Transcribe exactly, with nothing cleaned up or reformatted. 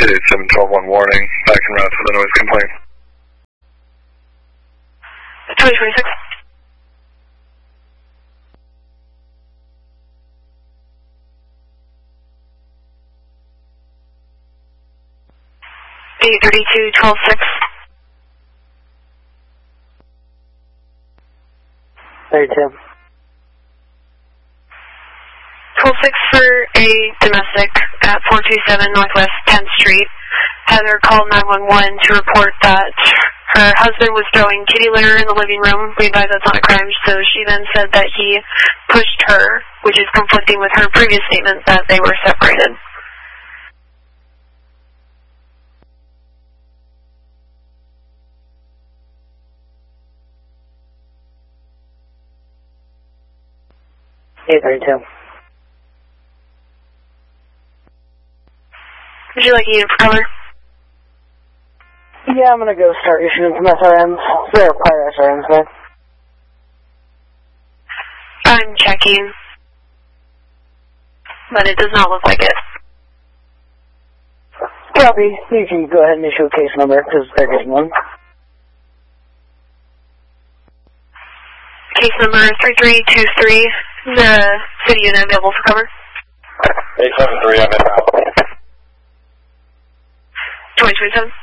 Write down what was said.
eight seven one two one warning, back en route for the noise complaint. twenty twenty-six. eight thirty-two twelve six. thirty-two. twelve six for a domestic at four two seven Northwest tenth Street. Heather called nine one one to report that her husband was throwing kitty litter in the living room. We advise that's not a crime, so she then said that he pushed her, which is conflicting with her previous statement that they were separated. eight thirty-two. Would you like a unit for cover? Yeah, I'm gonna go start issuing some S R Ms. There are prior S R Ms, man. I'm checking, but it does not look like it. Copy. You can go ahead and issue a case number, because they're getting one. Case number three three two three. Is there a city unit available for cover? eight seven three, I'm in. twenty twenty-seven.